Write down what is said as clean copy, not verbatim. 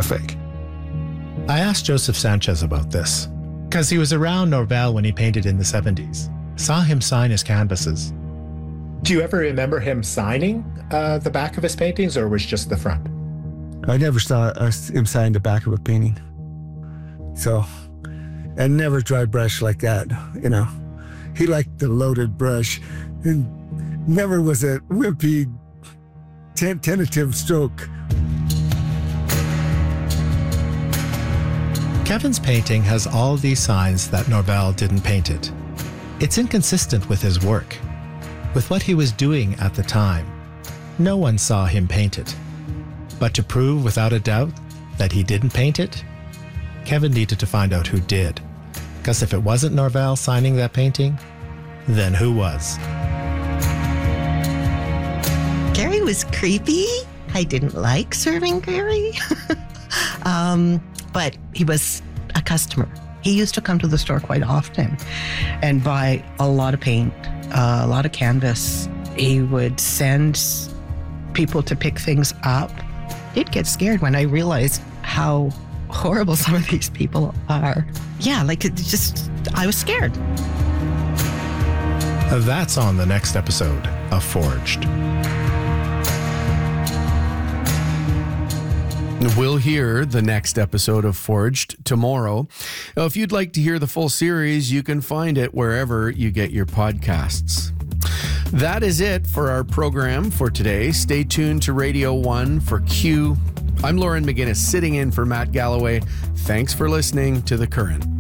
fake. I asked Joseph Sanchez about this, because he was around Norvell when he painted in the 70s. Saw him sign his canvases. Do you ever remember him signing the back of his paintings, or was just the front? I never saw him sign the back of a painting. So, and never dry brush like that, you know. He liked the loaded brush, and never was a wimpy, tentative stroke. Kevin's painting has all these signs that Norvell didn't paint it. It's inconsistent with his work, with what he was doing at the time. No one saw him paint it. But to prove without a doubt that he didn't paint it, Kevin needed to find out who did. Because if it wasn't Norvell signing that painting, then who was? Gary was creepy. I didn't like serving Gary. But he was a customer. He used to come to the store quite often and buy a lot of paint, a lot of canvas. He would send people to pick things up. I'd get scared when I realized how horrible some of these people are. Yeah, like it just, I was scared. That's on the next episode of Forged. We'll hear the next episode of Forged tomorrow. Now, if you'd like to hear the full series, you can find it wherever you get your podcasts. That is it for our program for today. Stay tuned to Radio 1 for Q. I'm Lauren McGinnis, sitting in for Matt Galloway. Thanks for listening to The Current.